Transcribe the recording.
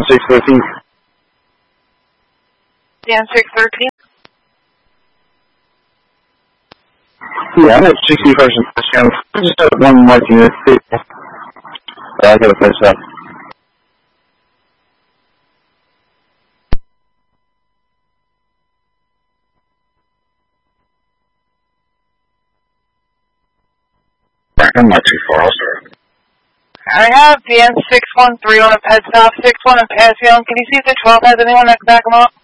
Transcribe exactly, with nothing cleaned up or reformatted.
six thirteen. Dan six thirteen. Yeah, I'm at sixty-first and Pascal. I just have one more thing to do. I gotta finish up. I'm not too far, I'll start. I have Dan six one three on a ped stop, six one in Passion. Can you see if the twelve has anyone that can back him up?